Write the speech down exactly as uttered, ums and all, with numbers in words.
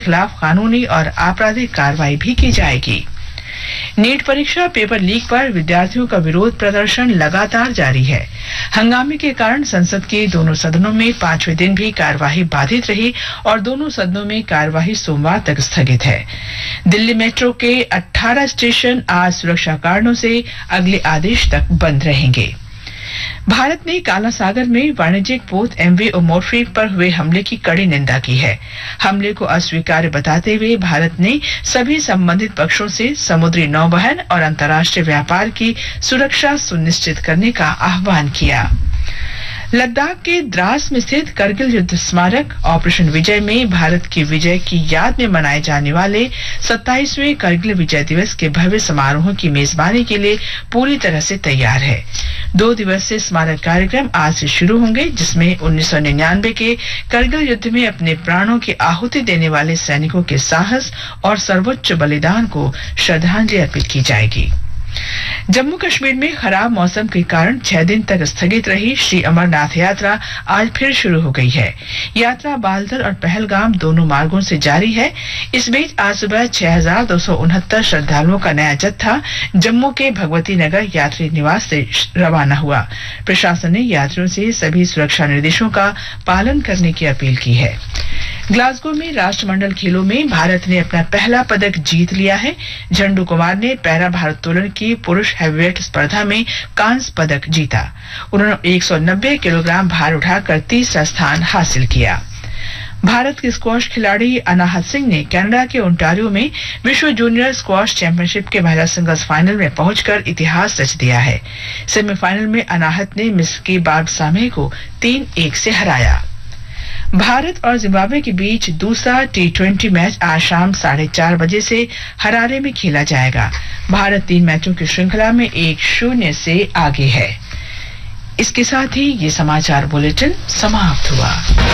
खिलाफ कानूनी और आपराधिक कार्रवाई भी की जाएगी। नीट परीक्षा पेपर लीक पर विद्यार्थियों का विरोध प्रदर्शन लगातार जारी है। हंगामे के कारण संसद के दोनों सदनों में पांचवें दिन भी कार्यवाही बाधित रही और दोनों सदनों में कार्यवाही सोमवार तक स्थगित है। दिल्ली मेट्रो के अठारह स्टेशन आज सुरक्षा कारणों से अगले आदेश तक बंद रहेंगे। भारत ने काला सागर में वाणिज्यिक पोत एमवी ओमोफी पर हुए हमले की कड़ी निंदा की है। हमले को अस्वीकार्य बताते हुए भारत ने सभी संबंधित पक्षों से समुद्री नौवहन और अंतर्राष्ट्रीय व्यापार की सुरक्षा सुनिश्चित करने का आह्वान किया। लद्दाख के द्रास में स्थित करगिल युद्ध स्मारक ऑपरेशन विजय में भारत की विजय की याद में मनाए जाने वाले सत्ताईसवें करगिल विजय दिवस के भव्य समारोह की मेजबानी के लिए पूरी तरह से तैयार है। दो दिवसीय स्मारक कार्यक्रम आज से शुरू होंगे, जिसमें उन्नीस सौ निन्यानवे के करगिल युद्ध में अपने प्राणों की आहुति देने वाले सैनिकों के साहस और सर्वोच्च बलिदान को श्रद्धांजलि अर्पित की जाएगी। जम्मू कश्मीर में खराब मौसम के कारण छह दिन तक स्थगित रही श्री अमरनाथ यात्रा आज फिर शुरू हो गई है। यात्रा बालतल और पहलगाम दोनों मार्गों से जारी है। इस बीच आज सुबह छह हजार दो सौ उनहत्तर श्रद्धालुओं का नया जत्था जम्मू के भगवती नगर यात्री निवास से रवाना हुआ। प्रशासन ने यात्रियों से सभी सुरक्षा निर्देशों का पालन करने की अपील की है। ग्लासगो में राष्ट्रमंडल खेलों में भारत ने अपना पहला पदक जीत लिया है। झंडू कुमार ने पैरा भारोत्तोलन की पुरुष हैवीवेट स्पर्धा में कांस्य पदक जीता। उन्होंने एक सौ नब्बे किलोग्राम भार उठाकर तीसरा स्थान हासिल किया। भारत के स्क्वॉश खिलाड़ी अनाहत सिंह ने कनाडा के ओंटारियो में विश्व जूनियर स्क्वॉश चैंपियनशिप के महिला सिंगल्स फाइनल में पहुंचकर इतिहास रच दिया है। सेमीफाइनल में अनाहत ने मिस्र की बार्ब सामे को तीन एक से हराया। भारत और जिम्बाब्वे के बीच दूसरा टी ट्वेंटी मैच आज शाम साढ़े चार बजे से हरारे में खेला जाएगा। भारत तीन मैचों की श्रृंखला में एक शून्य से आगे है। इसके साथ ही ये समाचार बुलेटिन समाप्त हुआ।